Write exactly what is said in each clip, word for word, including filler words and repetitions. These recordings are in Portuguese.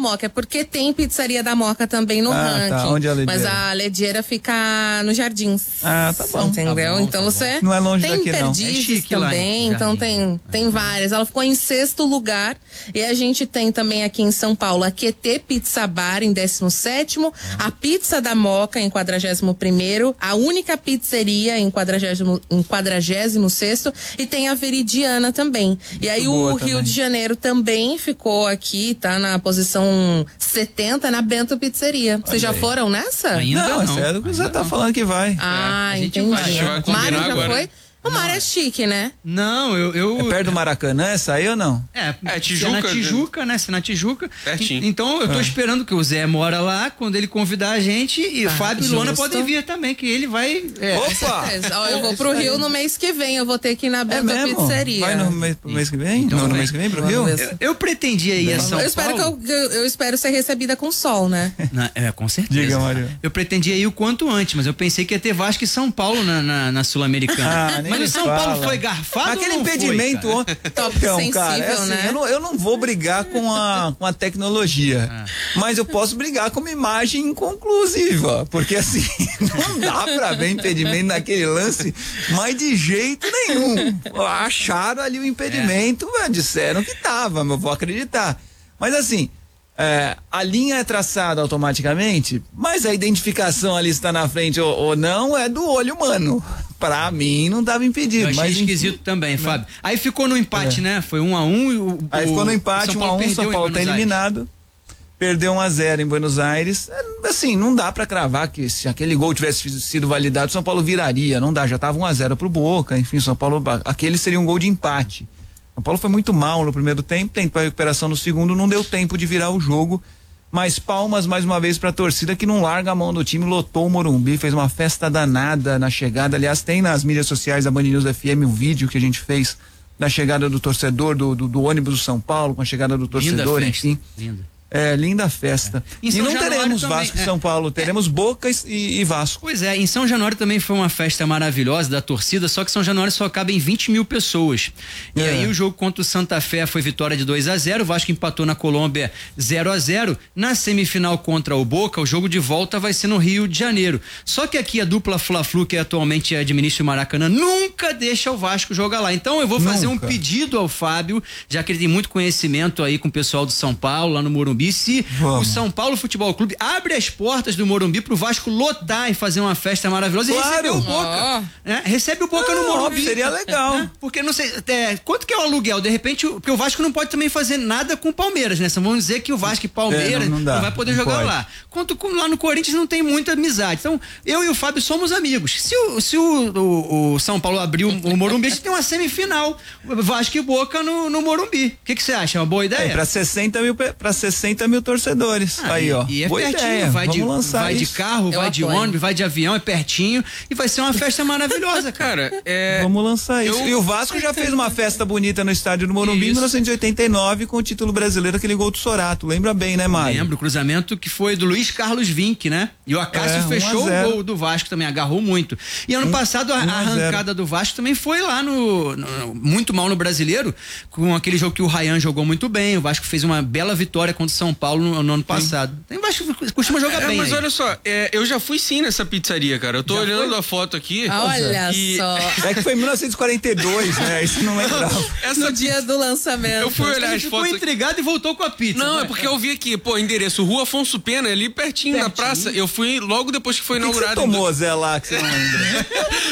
Moca, é porque tem pizzaria da Moca também no ah, ranking. Tá. Onde é a Ledieira? Mas a Ledieira fica no Jardins. Ah, tá bom. Entendeu? Tá bom, então tá você não é longe tem daqui, não. Perdizes É também, lá, então tem, tem várias. Ela ficou em sexto lugar. E a gente tem também aqui em São Paulo a Q T Pizza Bar em décimo sétimo, a Pizza da Moca em quadragésimo primeiro, a única pizzeria em quadragésimo, em quadragésimo sexto, e tem a Veridiana também. E aí Muito o boa Rio também. de Janeiro também ficou aqui, tá na posição setenta, na Bento Pizzeria. Vocês já aí. foram nessa? Ainda Não, é não. sério que você Ainda tá não. falando que vai. Ah, É, a gente entendi. vai, a gente vai combinar Mário já agora. foi? O Mário é chique, né? Não, eu... eu É perto do Maracanã essa aí ou não? É, É, se é na Tijuca, Tijuca, né? Se é na Tijuca. Pertinho. E- Então eu tô É. esperando que o Zé mora lá, quando ele convidar a gente, e Ah, Fábio e Luana justo. podem vir também, que ele vai... É, Opa! Beleza. Ó, eu vou pro Rio no mês que vem, eu vou ter que ir na É Bento mesmo? Pizzeria. Vai no mês, pro mês que vem? Então no, no vem. mês que vem pro Vamos Rio? ver. eu, eu pretendia ir a São eu espero Paulo... que eu, eu, eu espero ser recebida com sol, né? Na- é, com certeza. Diga, Mário. Eu pretendia ir o quanto antes, mas eu pensei que ia ter Vasco e São Paulo na, na, na Sul-Americana. Ah, nem mas me o São fala. Paulo foi garfado Aquele ou não foi, impedimento cara? ontem. Top Então, cara, é sensível, assim, né? eu, não, eu não vou brigar com a, com a tecnologia, mas eu posso brigar com uma imagem inconclusiva, porque assim, não dá pra ver impedimento naquele lance, mas de jeito nenhum. Acharam ali o impedimento, é. disseram que tava, mas eu vou acreditar. Mas assim, é, a linha é traçada automaticamente, mas a identificação ali se tá na frente ou, ou não é do olho humano. Pra mim não tava impedido. Eu achei mas, esquisito também, Fábio. Aí ficou no empate, É. né? Foi um a um e o. Aí o ficou no empate, São um a um, perdeu São em Paulo tá Buenos Aires. eliminado. Perdeu um a zero em Buenos Aires. É, assim, não dá pra cravar que se aquele gol tivesse sido validado, São Paulo viraria. Não dá, já tava um a zero pro Boca. Enfim, São Paulo, aquele seria um gol de empate. São Paulo foi muito mal no primeiro tempo, tentou a recuperação no segundo, não deu tempo de virar o jogo. Mas palmas mais uma vez pra torcida que não larga a mão do time, lotou o Morumbi, fez uma festa danada na chegada. Aliás, tem nas mídias sociais da Band News F M o vídeo que a gente fez da chegada do torcedor, do, do, do ônibus do São Paulo, com a chegada do torcedor, Linda enfim. festa. Linda. É, linda festa. Em E São não Januário teremos também, Vasco e é. São Paulo, teremos Boca e, e Vasco. Pois é, em São Januário também foi uma festa maravilhosa da torcida, só que São Januário só cabe em vinte mil pessoas. E É. aí o jogo contra o Santa Fé foi vitória de dois a zero, o Vasco empatou na Colômbia zero a zero. Na semifinal contra o Boca, o jogo de volta vai ser no Rio de Janeiro. Só que aqui a dupla Fla-Flu, que atualmente administra o Maracanã, nunca deixa o Vasco jogar lá. Então eu vou fazer Nunca. um pedido ao Fábio, já que ele tem muito conhecimento aí com o pessoal do São Paulo, lá no Morumbi, se Vamos. o São Paulo Futebol Clube abre as portas do Morumbi pro Vasco lotar e fazer uma festa maravilhosa Claro. e receber o Boca. Né? Recebe o Boca Ah, no Morumbi. óbvio, seria legal. Né? Porque não sei, é, quanto que é o aluguel? De repente, o- porque o Vasco não pode também fazer nada com o Palmeiras, né? Só vamos dizer que o Vasco e Palmeiras É, não- não dá, vai poder não jogar pode. lá. Quanto com- lá no Corinthians não tem muita amizade. Então, eu e o Fábio somos amigos. Se o, se o, o- o São Paulo abrir o, o Morumbi, a gente tem uma semifinal. Vasco e Boca no, no Morumbi. O que que você acha? É uma boa ideia? É, pra sessenta mil, pe- pra sessenta mil torcedores. Ah, aí, e, ó. E é Boa pertinho, ideia. vai, de, Vamos lançar vai de isso. carro, Eu vai de apoio. ônibus, vai de avião, é pertinho e vai ser uma festa maravilhosa, cara. Cara, é. Vamos lançar isso. eu- E o Vasco já fez uma festa bonita no estádio do Morumbi em Isso. mil novecentos e oitenta e nove com o título brasileiro, aquele gol do Sorato. Lembra bem, né, Mário? Lembro o cruzamento que foi do Luiz Carlos Vinck, né? E o Acácio É, um a fechou o zero. gol do Vasco também, agarrou muito. E ano passado a, um a a arrancada do Vasco também foi lá no, no- muito mal no Brasileiro, com aquele jogo que o Ryan jogou muito bem. O Vasco fez uma bela vitória contra o São Paulo no, no ano passado. Tem Vasco que costuma jogar É, bem. mas aí. olha só, é, eu já fui sim nessa pizzaria, cara. Eu tô Já olhando foi? a foto aqui. Olha e só. É que foi em mil novecentos e quarenta e dois, né? Isso não lembrava. Essa No dia do lançamento. Eu fui olhar Ele as ficou fotos. intrigado e voltou com a pizza. Não, vai. é porque eu vi aqui, pô, endereço Rua Afonso Pena, ali pertinho, da Pertinho. praça. Eu fui logo depois que foi O que, que você inaugurado. tomou, Zé, lá, que você não lembra?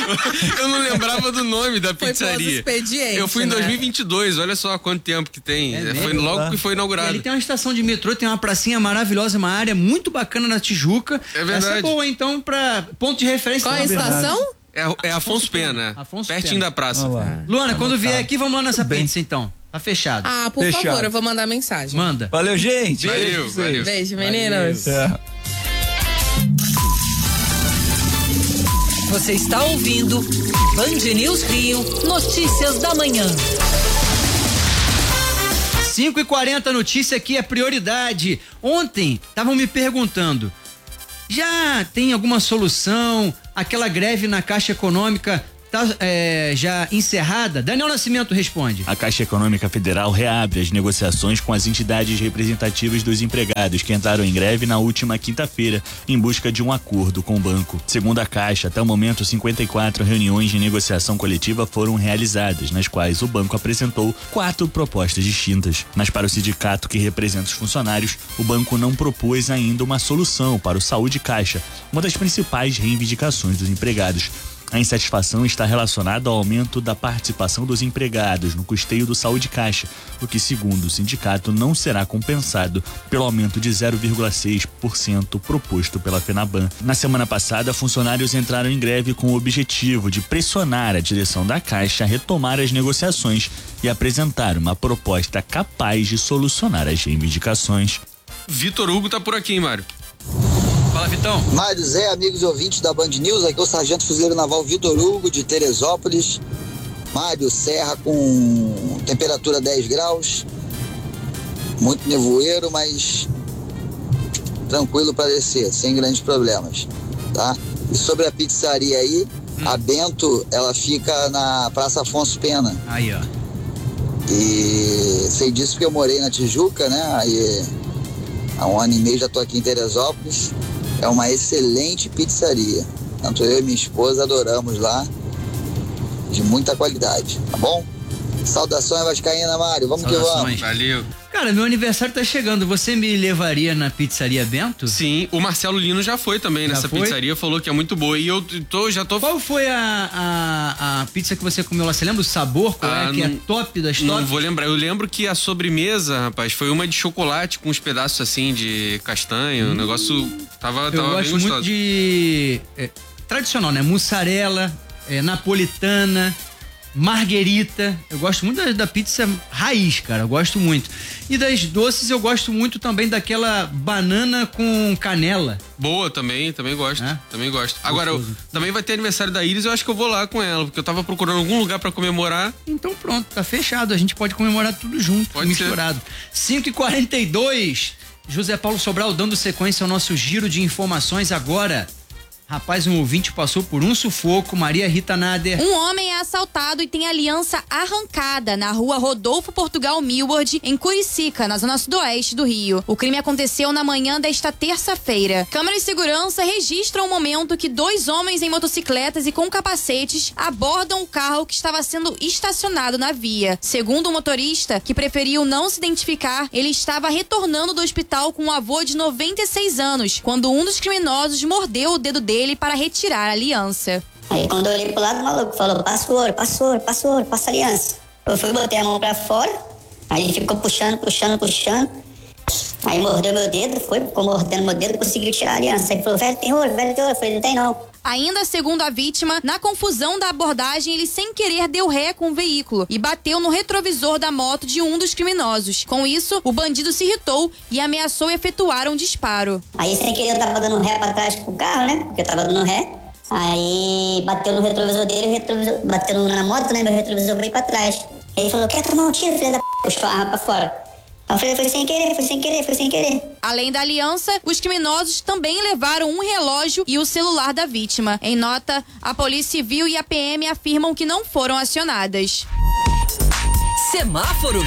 Eu não lembrava do nome da Foi pizzaria. pós-expediente, Eu fui em né? dois mil e vinte e dois, olha só quanto tempo que tem. É foi mesmo? logo Ah. que foi E inaugurado. ali tem uma estação de metrô, tem uma pracinha maravilhosa, uma área muito bacana na Tijuca. É verdade. Essa é boa, então, pra ponto de referência. Qual é a estação? É, é Afonso Pena, Afonso pertinho Pena. da praça. Olha lá. Luana, quando vier aqui, vamos lá nessa bem. pizza, então. Tá fechado. Ah, por Fechado. favor, eu vou mandar mensagem. Manda. Valeu, gente. Valeu, Beijo pra vocês. valeu. Beijo, meninos. É. Você está ouvindo Band News Rio, notícias da manhã. cinco e quarenta, notícia aqui é prioridade. Ontem, estavam me perguntando, já tem alguma solução? Aquela greve na Caixa Econômica tá é, já encerrada? Daniel Nascimento responde. A Caixa Econômica Federal reabre as negociações com as entidades representativas dos empregados que entraram em greve na última quinta-feira em busca de um acordo com o banco. Segundo a Caixa, até o momento cinquenta e quatro reuniões de negociação coletiva foram realizadas, nas quais o banco apresentou quatro propostas distintas. Mas para o sindicato que representa os funcionários, o banco não propôs ainda uma solução para o Saúde Caixa, uma das principais reivindicações dos empregados. A insatisfação está relacionada ao aumento da participação dos empregados no custeio do Saúde Caixa, o que, segundo o sindicato, não será compensado pelo aumento de zero vírgula seis por cento proposto pela FENABAN. Na semana passada, funcionários entraram em greve com o objetivo de pressionar a direção da Caixa a retomar as negociações e apresentar uma proposta capaz de solucionar as reivindicações. Vitor Hugo tá por aqui, hein, Mário? Fala, Vitão. Mário Zé, amigos e ouvintes da Band News, aqui é o Sargento Fuzileiro Naval Vitor Hugo, de Teresópolis. Mário, serra com temperatura dez graus, muito nevoeiro, mas tranquilo para descer, sem grandes problemas, tá? E sobre a pizzaria aí, hum. a Bento, ela fica na Praça Afonso Pena. Aí, ó. E sei disso porque eu morei na Tijuca, né? Aí há um ano e meio já tô aqui em Teresópolis. É uma excelente pizzaria. Tanto eu e minha esposa adoramos lá. De muita qualidade, tá bom? Saudações vascaína, Mário. Vamos Saudações. que vamos. Valeu. Cara, meu aniversário tá chegando. Você me levaria na pizzaria Bento? Sim, o Marcelo Lino já foi também já nessa foi? pizzaria, falou que é muito boa. E eu tô, já tô... Qual foi a, a, a pizza que você comeu lá? Você lembra o sabor? Qual ah, é que não, é top das top? Não vou lembrar. Eu lembro que a sobremesa, rapaz, foi uma de chocolate com uns pedaços assim de castanho. Hum. O negócio tava, tava eu gosto bem gostoso. muito de... É, tradicional, né? Mussarela, é, napolitana, marguerita. Eu gosto muito da, da pizza raiz, cara. Eu gosto muito. E das doces eu gosto muito também daquela banana com canela. Boa também, também gosto. É? Também gosto. Agora, eu, também vai ter aniversário da Iris, eu acho que eu vou lá com ela, porque eu tava procurando algum lugar pra comemorar. Então pronto, tá fechado. A gente pode comemorar tudo junto, pode misturado. cinco e quarenta e dois. José Paulo Sobral dando sequência ao nosso giro de informações agora. Rapaz, um ouvinte passou por um sufoco. Maria Rita Nader. Um homem é assaltado e tem aliança arrancada na rua Rodolfo Portugal Milward, em Curicica, na zona sudoeste do Rio. O crime aconteceu na manhã desta terça-feira. Câmeras de segurança registram o momento que dois homens em motocicletas e com capacetes abordam o carro que estava sendo estacionado na via. Segundo o motorista, que preferiu não se identificar, ele estava retornando do hospital com um avô de noventa e seis anos, quando um dos criminosos mordeu o dedo dele dele para retirar a aliança. Aí quando eu olhei pro lado, o maluco falou, passa o ouro, passa o ouro, passa o ouro, passa a aliança. Eu fui, botei a mão pra fora, aí ele ficou puxando, puxando, puxando. Aí mordeu meu dedo, foi, ficou mordendo meu dedo, conseguiu tirar a aliança. Aí falou, velho, tem ouro, velho, tem ouro. Eu falei, não tem não. Ainda segundo a vítima, na confusão da abordagem, ele sem querer deu ré com o veículo e bateu no retrovisor da moto de um dos criminosos. Com isso, o bandido se irritou e ameaçou efetuar um disparo. Aí sem querer eu tava dando ré pra trás pro carro, né? Porque eu tava dando ré. Aí bateu no retrovisor dele, o retrovisor, bateu na moto, né? Meu retrovisor veio pra trás. Ele falou, quer tomar um tiro, filho da p... Puxou a arma pra fora. Eu falei, foi sem querer, foi sem querer, foi sem querer. Além da aliança, os criminosos também levaram um relógio e o celular da vítima. Em nota, a Polícia Civil e a P M afirmam que não foram acionadas. Semáforos?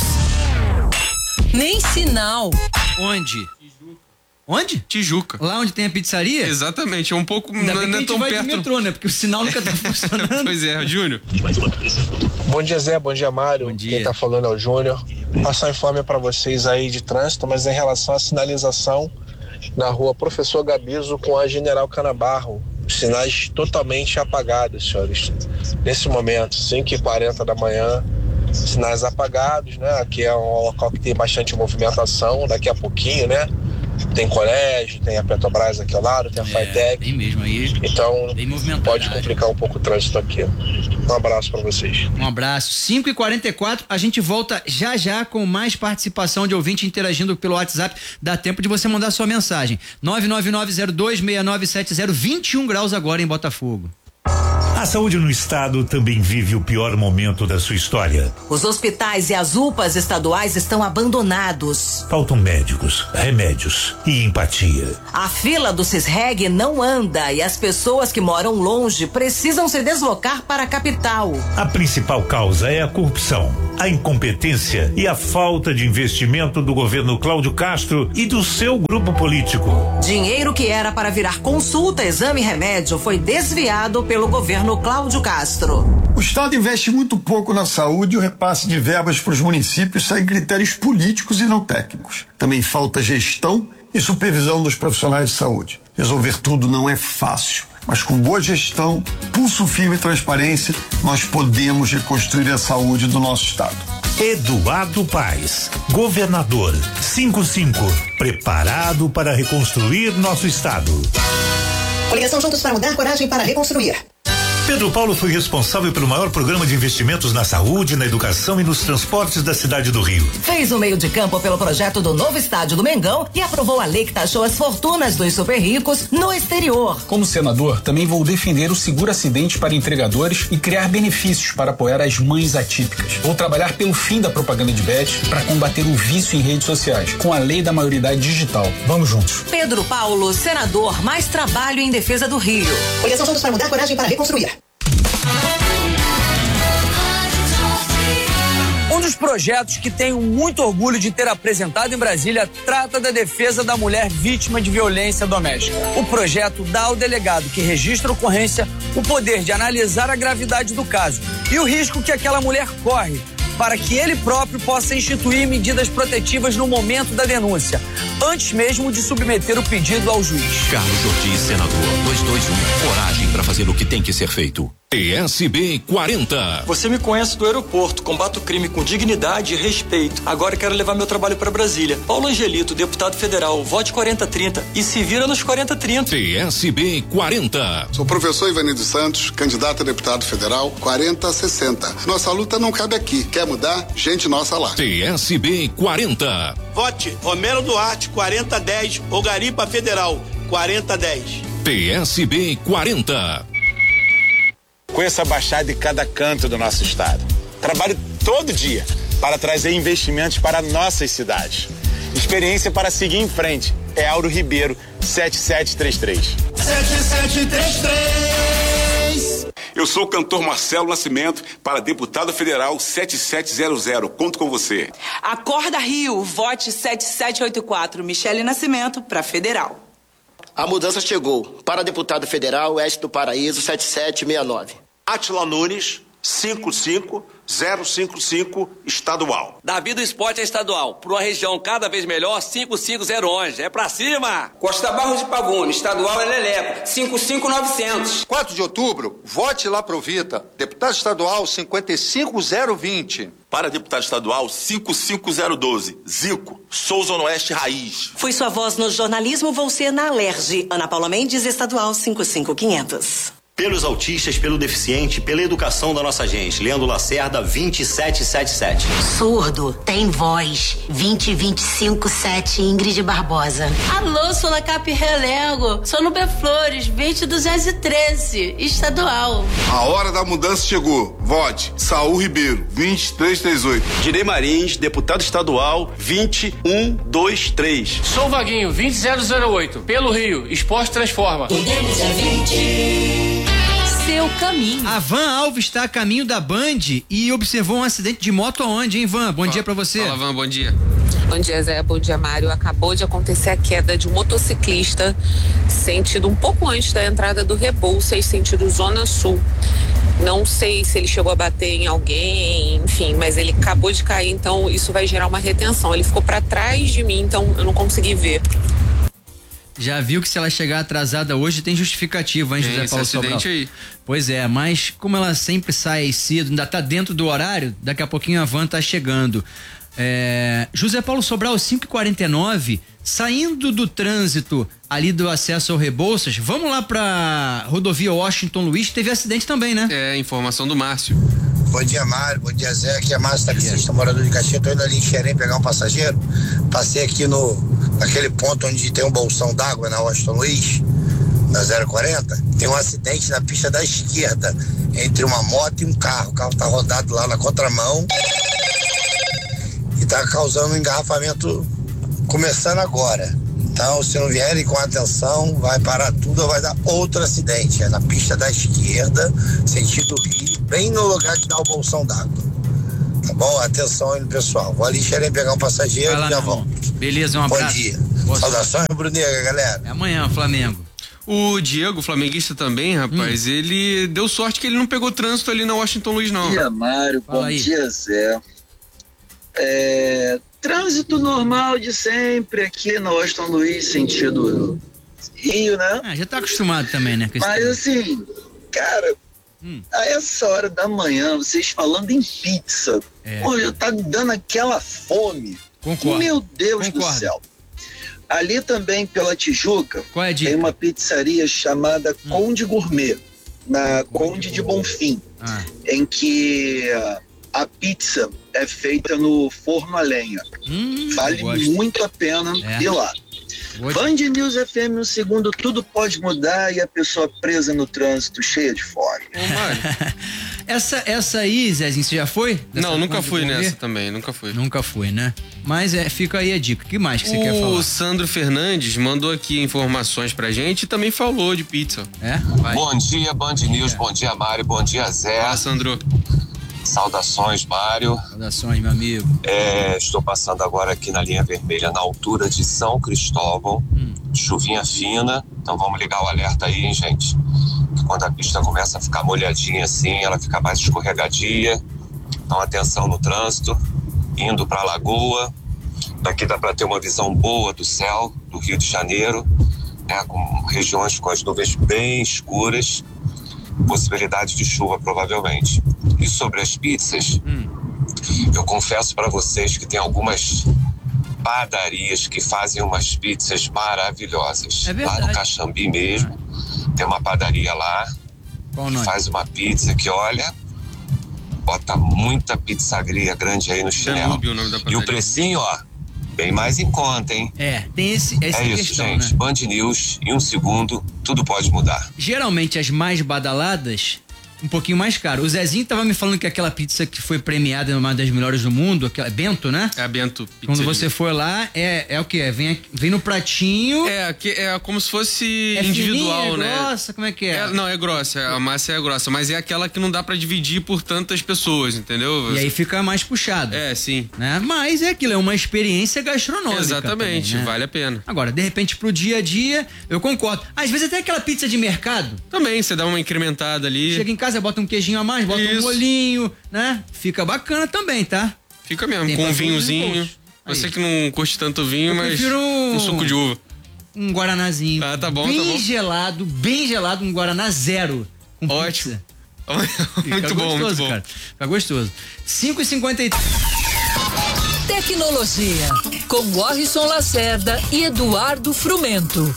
Nem sinal. Onde? Onde? Tijuca. Lá onde tem a pizzaria? Exatamente, é um pouco... Ainda não, bem não que é tão a gente vai perto. de metrô, né? Porque o sinal nunca tá funcionando. Pois é, Júnior. Bom dia, Zé. Bom dia, Mário. Bom dia. Quem tá falando é o Júnior. Passar informe para vocês aí de trânsito, mas em relação à sinalização na rua Professor Gabiso com a General Canabarro. Sinais totalmente apagados, senhores. Nesse momento, cinco e quarenta da manhã, sinais apagados, né? Aqui é um local que tem bastante movimentação, daqui a pouquinho, né? Tem colégio, tem a Petrobras aqui ao lado, tem a é, Fitec. Tem mesmo aí. Então, pode complicar um pouco o trânsito aqui. Um abraço para vocês. Um abraço. cinco e quarenta e quatro, a gente volta já já com mais participação de ouvinte interagindo pelo WhatsApp. Dá tempo de você mandar sua mensagem. nove nove nove zero dois seis nove sete zero, vinte e um graus agora em Botafogo. A saúde no estado também vive o pior momento da sua história. Os hospitais e as U P As estaduais estão abandonados. Faltam médicos, remédios e empatia. A fila do Cisreg não anda e as pessoas que moram longe precisam se deslocar para a capital. A principal causa é a corrupção, a incompetência e a falta de investimento do governo Cláudio Castro e do seu grupo político. Dinheiro que era para virar consulta, exame e remédio foi desviado pelo governo Cláudio Castro. O Estado investe muito pouco na saúde e o repasse de verbas para os municípios segue critérios políticos e não técnicos. Também falta gestão e supervisão dos profissionais de saúde. Resolver tudo não é fácil, mas com boa gestão, pulso firme e transparência, nós podemos reconstruir a saúde do nosso Estado. Eduardo Paes, governador, cinco cinco, preparado para reconstruir nosso Estado. Coligação Juntos para Mudar, coragem para reconstruir. Pedro Paulo foi responsável pelo maior programa de investimentos na saúde, na educação e nos transportes da cidade do Rio. Fez o meio de campo pelo projeto do novo estádio do Mengão e aprovou a lei que taxou as fortunas dos super ricos no exterior. Como senador, também vou defender o seguro acidente para entregadores e criar benefícios para apoiar as mães atípicas. Vou trabalhar pelo fim da propaganda de bet para combater o vício em redes sociais, com a lei da maioridade digital. Vamos juntos. Pedro Paulo, senador, mais trabalho em defesa do Rio. Coligação Juntos para Mudar, coragem para reconstruir. Um dos projetos que tenho muito orgulho de ter apresentado em Brasília trata da defesa da mulher vítima de violência doméstica. O projeto dá ao delegado que registra a ocorrência o poder de analisar a gravidade do caso e o risco que aquela mulher corre, para que ele próprio possa instituir medidas protetivas no momento da denúncia, antes mesmo de submeter o pedido ao juiz. Carlos Jordi, senador, dois dois um, coragem para fazer o que tem que ser feito. P S B quarenta. Você me conhece do aeroporto, combato o crime com dignidade e respeito. Agora quero levar meu trabalho para Brasília. Paulo Angelito, deputado federal, vote quarenta trinta e se vira nos quarenta trinta. P S B quarenta. Sou professor Ivanildo Santos, candidato a deputado federal quarenta sessenta. Nossa luta não cabe aqui. Quer mudar? Gente nossa lá. P S B quarenta. Vote Romero Duarte quarenta dez ou Garipa Federal quarenta dez. P S B quarenta. Conheço a Baixada de cada canto do nosso estado. Trabalho todo dia para trazer investimentos para nossas cidades. Experiência para seguir em frente. É Auro Ribeiro, sete sete três três. sete sete três três. Eu sou o cantor Marcelo Nascimento para deputado federal sete sete zero zero. Conto com você. Acorda Rio, vote sete sete oito quatro. Michele Nascimento para federal. A mudança chegou. Para deputado federal, Oeste do Paraíso, sete sete seis nove. Átila Nunes, cinco cinco zero cinco cinco, estadual. Davi do Esporte é estadual. Para uma região cada vez melhor, cinco cinco zero onze. É pra cima! Costa Barros de Pavone, estadual é Leleco, cinco cinco novecentos. quatro de outubro, vote lá pro Vita. Deputado estadual cinquenta e cinco zero vinte. Para deputado estadual cinco cinco zero doze. Zico, Souza Oeste Raiz. Fui sua voz no jornalismo, vou ser na Alerj. Ana Paula Mendes, estadual cinco cinco quinhentos. Pelos autistas, pelo deficiente, pela educação da nossa gente. Leandro Lacerda, vinte e sete setenta e sete. Surdo, tem voz. vinte, vinte e cinco, sete, Ingrid Barbosa. Alô, sou na Cap Relego. Sou no B Flores, vinte duzentos e treze, estadual. A hora da mudança chegou. Vote Saul Ribeiro, vinte três três oito. Direi Marins, deputado estadual, vinte um vinte e três. Sou Vaguinho, vinte zero zero oito. Pelo Rio, Esporte Transforma. Podemos é vinte. Seu caminho. A Van Alves está a caminho da Band e observou um acidente de moto aonde, hein, Van? Bom Fala, dia pra você. Fala, Van, bom dia. Bom dia, Zé. Bom dia, Mário. Acabou de acontecer a queda de um motociclista sentido um pouco antes da entrada do Rebouças, sentido Zona Sul. Não sei se ele chegou a bater em alguém, enfim, mas ele acabou de cair, então isso vai gerar uma retenção. Ele ficou para trás de mim, então eu não consegui ver. Já viu que se ela chegar atrasada hoje tem justificativa, hein, tem José Paulo Sobral? Aí. Pois é, mas como ela sempre sai cedo, ainda tá dentro do horário, daqui a pouquinho a van tá chegando. É, José Paulo Sobral, cinco e quarenta e nove, saindo do trânsito ali do acesso ao Rebouças, vamos lá pra rodovia Washington Luiz, teve acidente também, né? É, informação do Márcio. Bom dia, Mário. Bom dia, Zé. Aqui é Márcio, taxista, morador de Caxias. Tô indo ali em Xerém pegar um passageiro. Passei aqui no naquele ponto onde tem um bolsão d'água na Washington Luiz. na zero quarenta, tem um acidente na pista da esquerda, entre uma moto e um carro. O carro tá rodado lá na contramão e tá causando um engarrafamento começando agora. Então, se não vierem com atenção, vai parar tudo ou vai dar outro acidente. É na pista da esquerda, sentido Rio, bem no lugar de dar o bolsão d'água. Tá bom? Atenção aí no pessoal. Vou ali, Xerém, pegar um passageiro e já volto. Beleza, um abraço. Bom dia. Boa Saudações, Brunega, galera. É amanhã, Flamengo. O Diego, flamenguista também, rapaz, hum. ele deu sorte que ele não pegou trânsito ali na Washington Luiz, não. Bom dia, Mário. Fala bom aí. Dia, Zé. É, trânsito normal de sempre aqui na Washington Luiz, sentido Rio, né? Ah, já tá acostumado também, né? Mas assim, cara, hum. a essa hora da manhã, vocês falando em pizza, é. pô, já tá dando aquela fome. Concordo. Meu Deus Concordo. do céu. Ali também pela Tijuca, Qual é a dica? tem uma pizzaria chamada hum. Conde Gourmet, na Conde de Bonfim, ah. em que a pizza é feita no forno a lenha. Hum, vale muito a pena é. ir lá. Gosto. Band News F M, um segundo, tudo pode mudar e a pessoa presa no trânsito, cheia de fome. essa, essa aí, Zezinho, você já foi? Dessa Não, nunca fui nessa também, nunca fui. Nunca fui, né? Mas é, fica aí a dica. O que mais que você o quer falar? O Sandro Fernandes mandou aqui informações pra gente e também falou de pizza. É? Vai. Bom dia, Band News, bom dia, Mário, bom dia, Zé. Fala, Sandro. Saudações, Mário. Saudações, meu amigo. É, estou passando agora aqui na linha vermelha, na altura de São Cristóvão. Hum. Chuvinha fina, então vamos ligar o alerta aí, hein, gente? Que quando a pista começa a ficar molhadinha assim, ela fica mais escorregadia. Então, atenção no trânsito. Indo para a Lagoa. Daqui dá para ter uma visão boa do céu, do Rio de Janeiro, né, com regiões com as nuvens bem escuras. Possibilidade de chuva, provavelmente. E sobre as pizzas, hum. eu confesso para vocês que tem algumas padarias que fazem umas pizzas maravilhosas. É verdade. Lá no Caxambi mesmo, ah. tem uma padaria lá, Qual que nome? faz uma pizza que, olha, bota muita pizzagria grande aí no chinelo. Danúbio, o nome da padaria. E o precinho, ó, bem mais em conta, hein? É, tem esse, essa é isso, questão, gente. né? Band News, em um segundo, tudo pode mudar. Geralmente as mais badaladas, um pouquinho mais caro. O Zezinho tava me falando que aquela pizza que foi premiada uma das melhores do mundo, aquela Bento, né? É a Bento Pizzaria. Quando você for lá, é, é o quê? Vem, vem no pratinho. É, que é como se fosse é individual, fininha, né? É grossa, como é que é? é? Não, é grossa, a massa é grossa, mas é aquela que não dá pra dividir por tantas pessoas, entendeu? E aí fica mais puxado. É, sim. Né? Mas é aquilo, é uma experiência gastronômica. Exatamente, também, né? Vale a pena. Agora, de repente, pro dia a dia, eu concordo. Às vezes até aquela pizza de mercado. Também, você dá uma incrementada ali. Chega em casa, bota um queijinho a mais, bota Isso. um molhinho, né? Fica bacana também, tá? Fica mesmo, tem com um vinhozinho. Você que não curte tanto vinho, eu mas um, um suco de uva. Um guaranazinho. Ah, tá bom, bem tá bom. gelado, bem gelado, um guaraná zero. Com Ótimo. muito bom, gostoso, muito bom. Cara. Fica gostoso. cinco e cinquenta e três. Tecnologia, com Warrison Lacerda e Eduardo Frumento.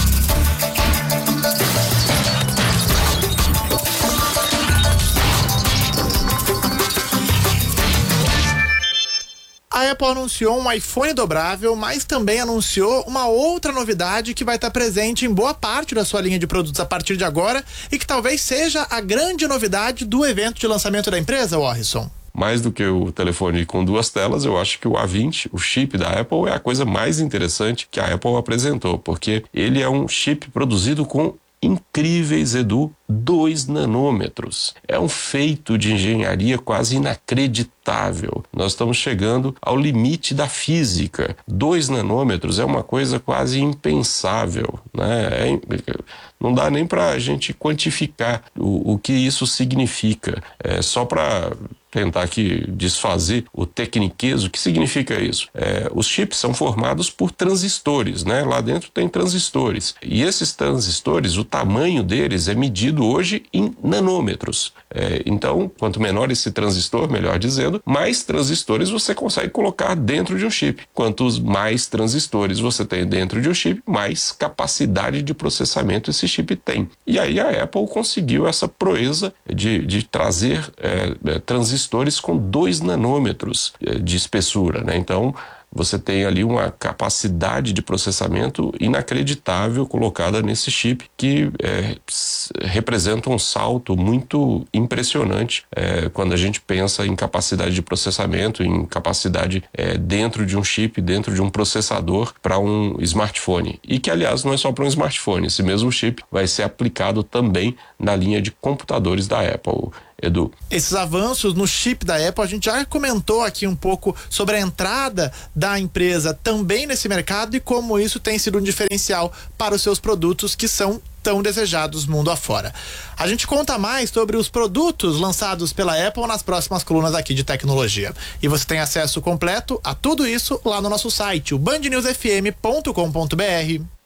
A Apple anunciou um iPhone dobrável, mas também anunciou uma outra novidade que vai estar presente em boa parte da sua linha de produtos a partir de agora e que talvez seja a grande novidade do evento de lançamento da empresa, Warrison. Mais do que o telefone com duas telas, eu acho que o A vinte, o chip da Apple, é a coisa mais interessante que a Apple apresentou, porque ele é um chip produzido com incríveis, Edu, dois nanômetros. É um feito de engenharia quase inacreditável. Nós estamos chegando ao limite da física. Dois nanômetros é uma coisa quase impensável, né? É, não dá nem para a gente quantificar o, o que isso significa. É só para tentar aqui desfazer o tecniquez. O que significa isso? É, os chips são formados por transistores, né? Lá dentro tem transistores. E esses transistores, o tamanho deles é medido hoje em nanômetros. É, então, quanto menor esse transistor, melhor dizendo, mais transistores você consegue colocar dentro de um chip. Quantos mais transistores você tem dentro de um chip, mais capacidade de processamento esse chip tem. E aí a Apple conseguiu essa proeza de, de trazer é, é, transistores com dois nanômetros é, de espessura, né? Então, você tem ali uma capacidade de processamento inacreditável colocada nesse chip, que é, representa um salto muito impressionante é, quando a gente pensa em capacidade de processamento, em capacidade é, dentro de um chip, dentro de um processador para um smartphone. E que, aliás, não é só para um smartphone, esse mesmo chip vai ser aplicado também na linha de computadores da Apple. Edu. Esses avanços no chip da Apple, a gente já comentou aqui um pouco sobre a entrada da empresa também nesse mercado e como isso tem sido um diferencial para os seus produtos que são tão desejados mundo afora. A gente conta mais sobre os produtos lançados pela Apple nas próximas colunas aqui de tecnologia. E você tem acesso completo a tudo isso lá no nosso site, o band news f m ponto com ponto b r.